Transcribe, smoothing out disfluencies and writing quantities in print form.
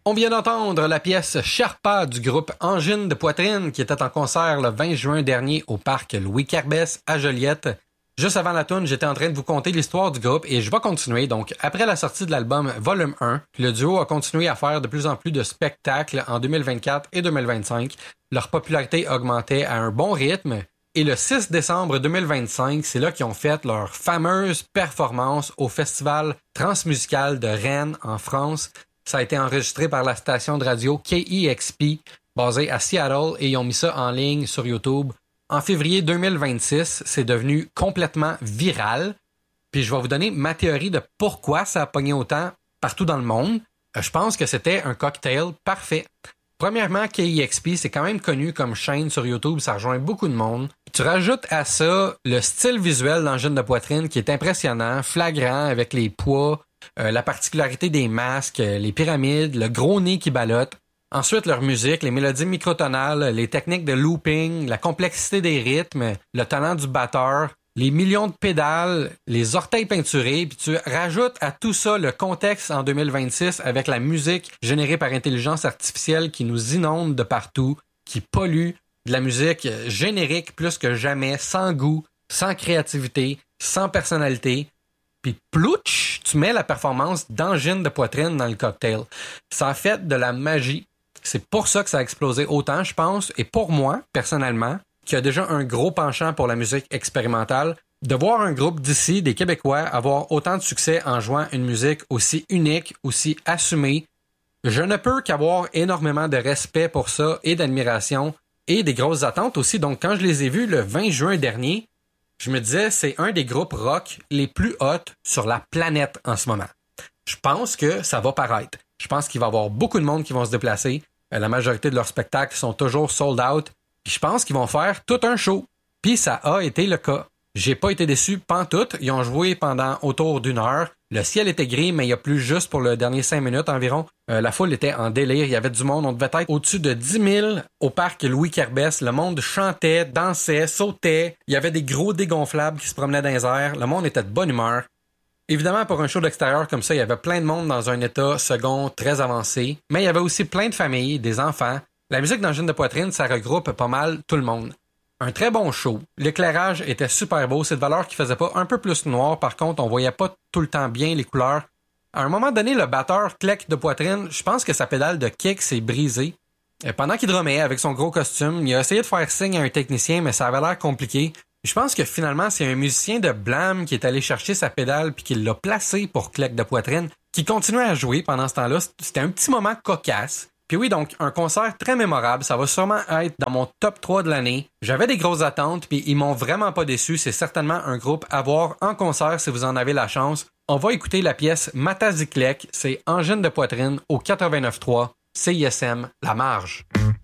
On vient d'entendre la pièce Sherpa du groupe Engine de Poitrine qui était en concert le 20 juin dernier au parc Louis Carbès à Joliette. Juste avant la toune, j'étais en train de vous conter l'histoire du groupe et je vais continuer. Donc, après la sortie de l'album Volume 1, le duo a continué à faire de plus en plus de spectacles en 2024 et 2025. Leur popularité augmentait à un bon rythme. Et le 6 décembre 2025, c'est là qu'ils ont fait leur fameuse performance au Festival transmusical de Rennes en France. Ça a été enregistré par la station de radio KEXP, basée à Seattle, et ils ont mis ça en ligne sur YouTube. En février 2026, c'est devenu complètement viral. Puis je vais vous donner ma théorie de pourquoi ça a pogné autant partout dans le monde. Je pense que c'était un cocktail parfait. Premièrement, KEXP, c'est quand même connu comme chaîne sur YouTube, ça rejoint beaucoup de monde. Tu rajoutes à ça le style visuel d'Engine de Poitrine qui est impressionnant, flagrant avec les poids, la particularité des masques, les pyramides, le gros nez qui ballotte. Ensuite, leur musique, les mélodies microtonales, les techniques de looping, la complexité des rythmes, le talent du batteur, les millions de pédales, les orteils peinturés, puis tu rajoutes à tout ça le contexte en 2026 avec la musique générée par intelligence artificielle qui nous inonde de partout, qui pollue, de la musique générique plus que jamais, sans goût, sans créativité, sans personnalité. Puis plouch, tu mets la performance d'Engine de Poitrine dans le cocktail. Ça a fait de la magie. C'est pour ça que ça a explosé autant, je pense. Et pour moi, personnellement, qui a déjà un gros penchant pour la musique expérimentale, de voir un groupe d'ici, des Québécois, avoir autant de succès en jouant une musique aussi unique, aussi assumée, je ne peux qu'avoir énormément de respect pour ça et d'admiration et des grosses attentes aussi. Donc, quand je les ai vus le 20 juin dernier, je me disais, c'est un des groupes rock les plus hot sur la planète en ce moment. Je pense que ça va paraître. Je pense qu'il va y avoir beaucoup de monde qui vont se déplacer. La majorité de leurs spectacles sont toujours sold out. Puis je pense qu'ils vont faire tout un show. Puis ça a été le cas. J'ai pas été déçu pantoute. Ils ont joué pendant autour d'1 heure. Le ciel était gris, mais il y a plus juste pour le dernier 5 minutes environ. La foule était en délire. Il y avait du monde. On devait être au-dessus de 10 000 au parc Louis Carbès. Le monde chantait, dansait, sautait. Il y avait des gros dégonflables qui se promenaient dans les airs. Le monde était de bonne humeur. Évidemment, pour un show d'extérieur comme ça, il y avait plein de monde dans un état second très avancé. Mais il y avait aussi plein de familles, des enfants. La musique d'Engine de Poitrine, ça regroupe pas mal tout le monde. Un très bon show. L'éclairage était super beau. C'est de valeur qui faisait pas un peu plus noir. Par contre, on voyait pas tout le temps bien les couleurs. À un moment donné, le batteur Clec de Poitrine, je pense que sa pédale de kick s'est brisée. Pendant qu'il drummait avec son gros costume, il a essayé de faire signe à un technicien, mais ça avait l'air compliqué. Je pense que finalement, c'est un musicien de Blam qui est allé chercher sa pédale puis qui l'a placée pour Clec de Poitrine, qui continuait à jouer pendant ce temps-là. C'était un petit moment cocasse. Puis oui, donc, un concert très mémorable. Ça va sûrement être dans mon top 3 de l'année. J'avais des grosses attentes, puis ils m'ont vraiment pas déçu. C'est certainement un groupe à voir en concert si vous en avez la chance. On va écouter la pièce Mataziclec. C'est Engine de Poitrine au 89.3 CISM La Marge.